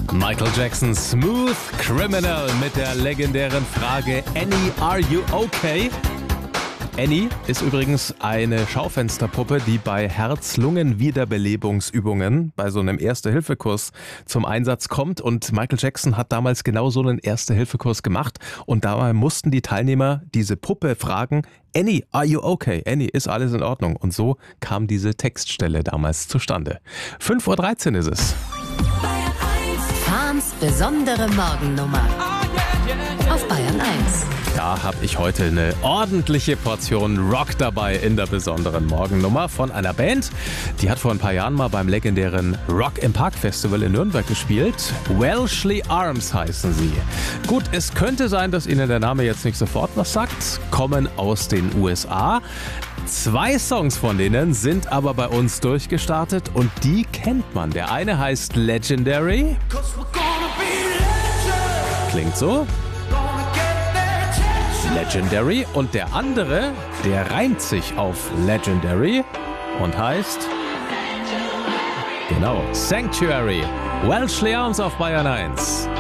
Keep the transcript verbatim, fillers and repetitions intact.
Michael Jackson, Smooth Criminal mit der legendären Frage Annie, are you okay? Annie ist übrigens eine Schaufensterpuppe, die bei Herz-Lungen-Wiederbelebungsübungen bei so einem Erste-Hilfe-Kurs zum Einsatz kommt. Und Michael Jackson hat damals genau so einen Erste-Hilfe-Kurs gemacht. Und dabei mussten die Teilnehmer diese Puppe fragen, Annie, are you okay? Annie, ist alles in Ordnung? Und so kam diese Textstelle damals zustande. fünf Uhr dreizehn ist es. Fahns besondere Morgennummer auf Bayern eins. Da habe ich heute eine ordentliche Portion Rock dabei in der besonderen Morgennummer von einer Band. Die hat vor ein paar Jahren mal beim legendären Rock im Park Festival in Nürnberg gespielt. Welshly Arms heißen sie. Gut, es könnte sein, dass Ihnen der Name jetzt nicht sofort was sagt. Kommen aus den U S A. Zwei Songs von denen sind aber bei uns durchgestartet und die kennt man. Der eine heißt Legendary. Klingt so. Legendary. Und der andere, der reimt sich auf Legendary und heißt genau Sanctuary. Welshly Arms auf Bayern eins.